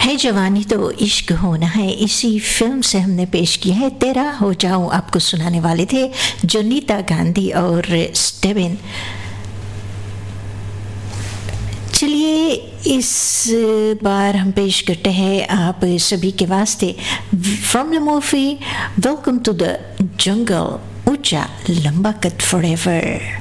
है जवानी तो इश्क होना है, इसी फिल्म से हमने पेश किया है तेरा हो जाऊं। आपको सुनाने वाले थे जोनीता गांधी और स्टेविन। चलिए इस बार हम पेश करते हैं आप सभी के वास्ते from the movie welcome to the jungle, ऊंचा लंबा कद फॉरएवर।